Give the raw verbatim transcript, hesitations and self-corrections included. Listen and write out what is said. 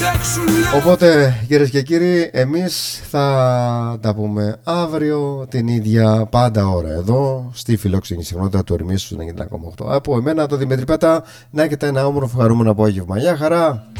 Οπότε κυρίες και κύριοι, εμείς θα τα πούμε αύριο την ίδια πάντα ώρα εδώ στη φιλόξενη συχνότητα του Ερμήσου ενενήντα κόμμα οκτώ. Από εμένα το Δημήτρη Πέτα, να έχετε ένα όμορφο χαρούμενο απόγευμα. Γεια χαρά!